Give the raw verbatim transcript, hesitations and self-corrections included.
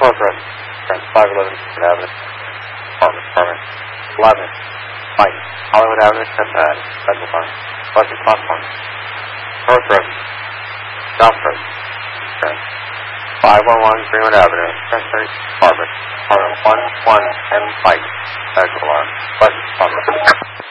North Road, five eleven Avenue, apartment, apartment, eleven, Pike, Hollywood Avenue, tenth Ave, Central Park, Western Platform, North Road, South Road, five one one Greenwood Avenue, Century, apartment, apartment one one M Pike, Central Park, Western Platform.